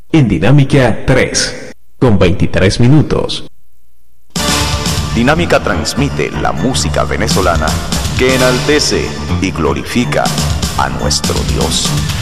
en Dinámica 3, con 23 minutos. Dinámica transmite la música venezolana que enaltece y glorifica a nuestro Dios.